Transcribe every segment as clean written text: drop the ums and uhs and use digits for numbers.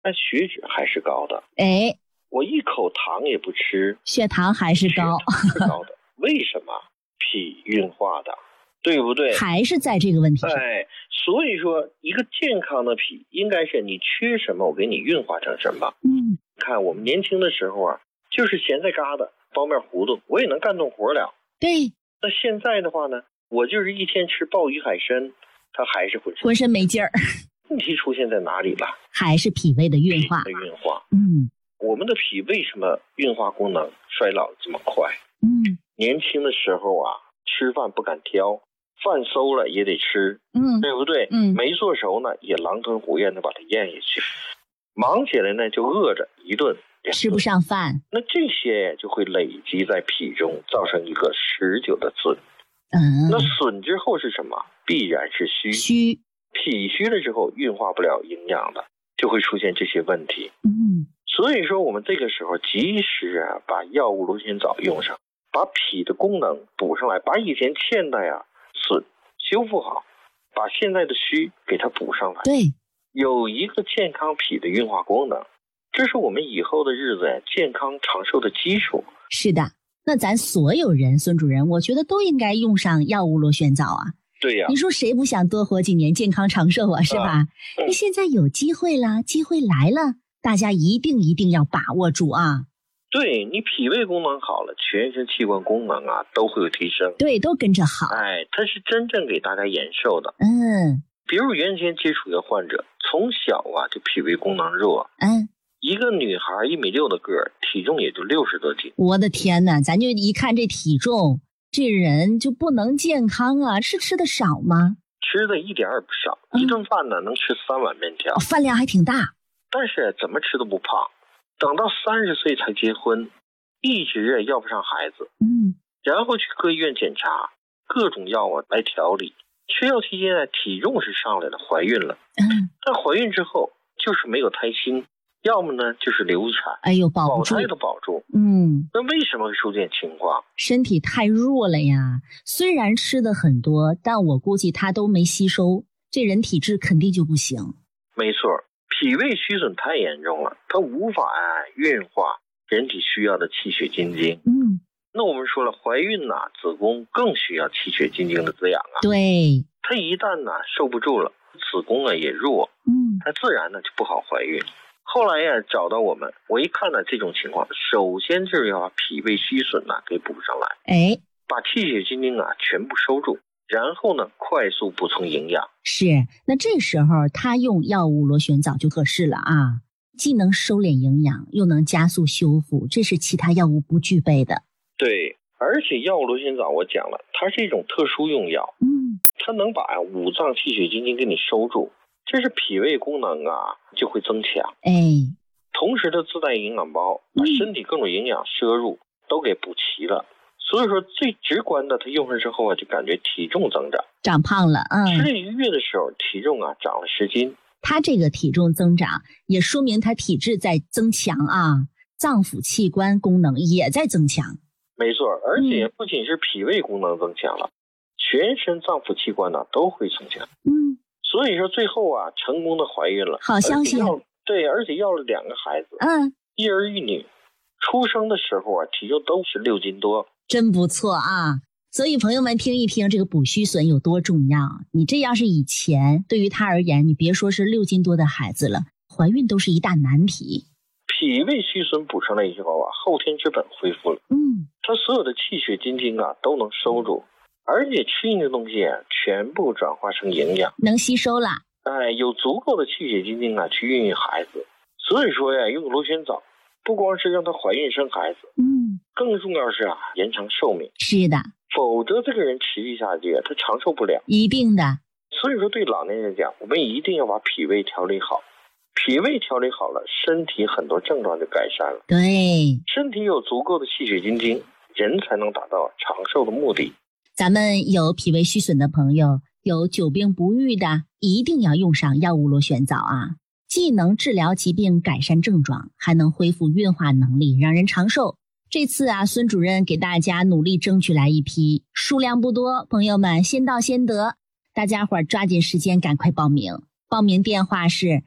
但血脂还是高的。 哎， 我一口糖也不吃， 血糖还是高， 血糖是高的。为什么？脾运化的，对不对？ 还是在这个问题上。 所以说一个健康的脾应该是你缺什么我给你运化成什么。看我们年轻的时候啊，就是咸菜疙瘩包面糊涂我也能干动活了。 对， 那现在的话呢，我就是一天吃鲍鱼海参，它还是浑身没劲儿。 问题出现在哪里了？ 还是脾胃的运化。 我们的脾为什么运化功能衰老这么快？年轻的时候啊，吃饭不敢挑，饭馊了也得吃，对不对？没做熟呢，也狼吞虎咽的把它咽下去。忙起来呢，就饿着一顿吃不上饭， 那这些就会累积在脾中，造成一个持久的损。那损之后是什么？必然是虚。脾虚了之后，运化不了营养的，就会出现这些问题。所以说我们这个时候及时啊，把药物螺旋藻用上，把脾的功能补上来，把以前欠的损修复好，把现在的虚给它补上来。 对， 有一个健康脾的运化功能，这是我们以后的日子健康长寿的基础。 是的，那咱所有人，孙主任，我觉得都应该用上药物螺旋藻啊。 对呀， 你说谁不想多活几年，健康长寿啊，是吧？那现在有机会了，机会来了，大家一定要把握住啊。 对，你脾胃功能好了，全身器官功能啊都会有提升。 对，都跟着好。 它是真正给大家延寿的。比如原先接触的患者，从小啊就脾胃功能弱。一个女孩1.6米的个儿，体重也就60多斤。 我的天哪，咱就一看这体重，这人就不能健康啊！是吃的少吗？ 吃的一点儿也不少，一顿饭呢能吃3碗面条， 饭量还挺大。 但是怎么吃都不胖。等到30岁才结婚，一直要不上孩子。然后去各医院检查，各种药啊来调理。吃药期间体重是上来了，怀孕了。但怀孕之后就是没有胎心，要么呢就是流产。保不住，保胎都保住。那为什么会出现情况？ 身体太弱了呀。虽然吃的很多，但我估计他都没吸收，这人体质肯定就不行。 没错，脾胃虚损太严重了，它无法运化人体需要的气血津精。那我们说了，怀孕子宫更需要气血津精的滋养啊。 对， 它一旦受不住了，子宫也弱，它自然就不好怀孕。后来找到我们，我一看这种情况，首先就是要把脾胃虚损给补上来，把气血津精全部收住，然后快速补充营养。 是，那这时候他用药物螺旋藻就合适了啊，既能收敛营养，又能加速修复，这是其他药物不具备的。 对，而且药物螺旋藻我讲了，它是一种特殊用药，它能把五脏气血津精给你收住，这是脾胃功能就会增强。同时它自带营养包，把身体各种营养摄入都给补齐了。所以说最直观的，它用上之后就感觉体重增长， 长胖了。 吃了1个月的时候，体重长了10斤。 他这个体重增长也说明他体质在增强啊，脏腑器官功能也在增强。 没错，而且不仅是脾胃功能增强了，全身脏腑器官都会增强。所以说最后成功的怀孕了， 好消息。 对，而且要了2个孩子，一儿一女，出生的时候体重都是6斤多， 真不错啊。所以朋友们听一听这个补虚损有多重要。你这要是以前，对于他而言，你别说是6斤多的孩子了，怀孕都是一大难题。 脾胃虚损补上来以后后天之本恢复了，它所有的气血津精都能收住，而且吃进的东西全部转化成营养， 能吸收了。 有足够的气血津精去孕育孩子。所以说用螺旋藻不光是让她怀孕生孩子，更重要是延长寿命。 是的， 否则这个人持续下去他长寿不了。 一定的。 所以说对老年人讲，我们一定要把脾胃调理好。脾胃调理好了，身体很多症状就改善了。 对， 身体有足够的气血津精，人才能达到长寿的目的。 咱们有脾胃虚损的朋友，有久病不愈的，一定要用上药物螺旋藻啊，既能治疗疾病改善症状，还能恢复运化能力，让人长寿。这次孙主任给大家努力争取来一批，数量不多，朋友们先到先得，大家伙儿抓紧时间赶快报名。报名电话是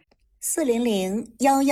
40011。